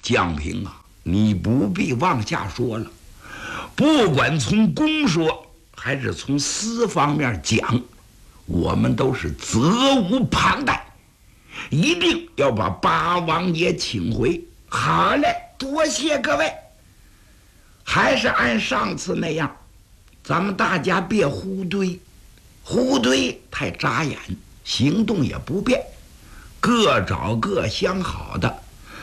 江平啊，你不必往下说了。不管从公说还是从私方面讲，我们都是责无旁贷，一定要把八王爷请回。好嘞，多谢各位。还是按上次那样，咱们大家别互怼，互怼太扎眼，行动也不便，各找各相好的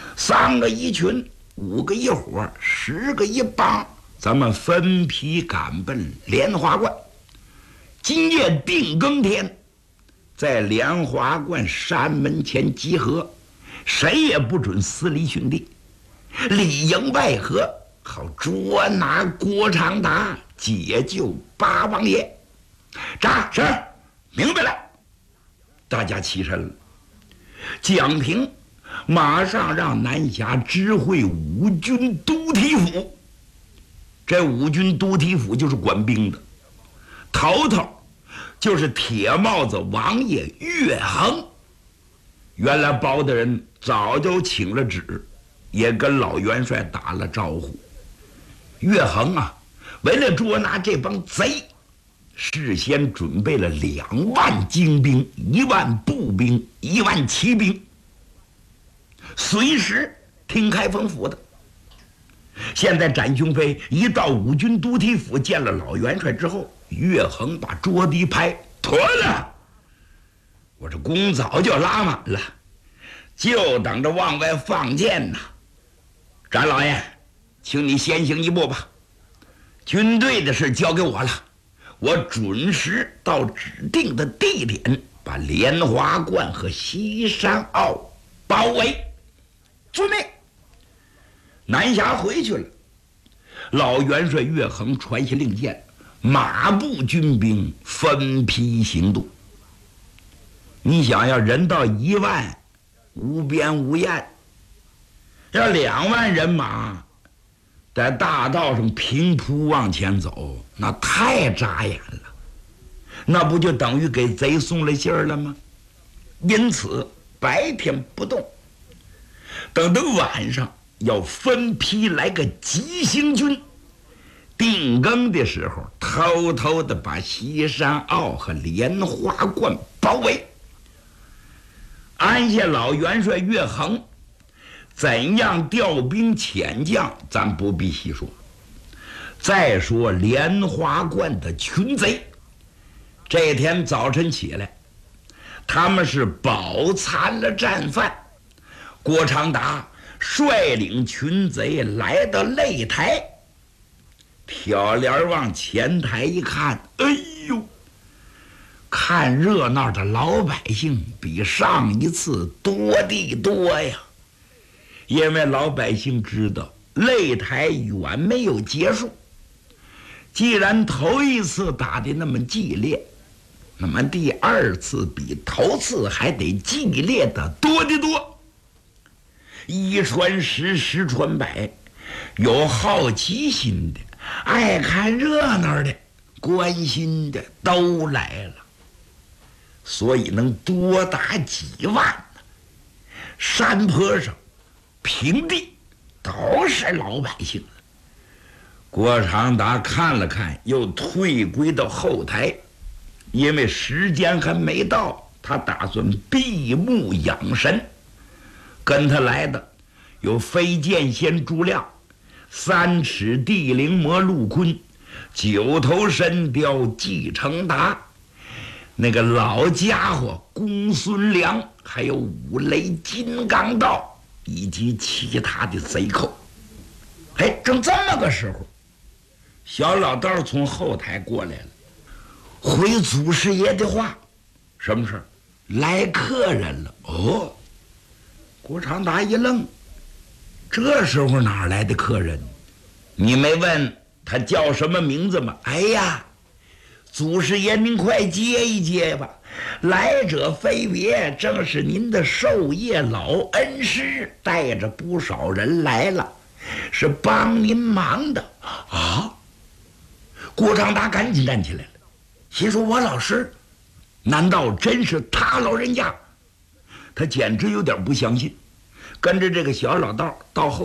，3个一群，5个一伙，10个一帮，咱们分批赶奔莲花观。今夜定更天，在莲花观山门前集合，谁也不准私离兄弟，里应外合，好捉拿郭长达，解救八王爷。是，明白了。大家起身了。蒋平马上让南霞知会五军都提府。这五军都提府就是管兵的，头头就是铁帽子王爷岳衡。原来包大人早就请了旨，也跟老元帅打了招呼。岳衡啊，为了捉拿这帮贼，事先准备了2万精兵、1万步兵、1万骑兵，随时听开封府的。现在展雄飞一到五军都提府见了老元帅之后，岳衡把桌底拍妥了，我这弓早就拉满了，就等着往外放箭呢。展老爷，请你先行一步吧，军队的事交给我了，我准时到指定的地点，把莲花观和西山坳包围。遵命。南霞回去了，老元帅岳衡传下令箭，马步军兵分批行动。你想要人到1万，无边无沿，要2万人马在大道上平铺往前走，那太扎眼了，那不就等于给贼送了信儿了吗？因此白天不动，等到晚上要分批来个急行军，定更的时候偷偷的把西山坳和莲花观包围。安下老元帅岳衡怎样调兵遣将，咱不必细说。再说莲花观的群贼，这天早晨起来，他们是饱餐了战饭。郭长达率领群贼来到擂台，挑帘往前台一看，哎呦，看热闹的老百姓比上一次多得多呀。因为老百姓知道擂台远没有结束，既然头一次打得那么激烈，那么第2次比头次还得激烈的多得多。1传10，10传100，有好奇心的、爱看热闹的、关心的都来了，所以能多打几万呢。山坡上平地都是老百姓。郭长达看了看，又退归到后台，因为时间还没到，他打算闭目养神。跟他来的有飞剑仙朱亮、3尺地灵魔陆坤、9头神雕纪成达，那个老家伙公孙良，还有五雷金刚道以及其他的贼寇。正这么个时候，小老道从后台过来了，回祖师爷的话。什么事？来客人了。哦，郭长达一愣，这时候哪来的客人？你没问他叫什么名字吗？哎呀，祖师爷您快接一接吧，来者非别，正是您的授业老恩师，带着不少人来了，是帮您忙的啊。郭长达赶紧站起来了，心说我老师难道真是他老人家？他简直有点不相信，跟着这个小老道到后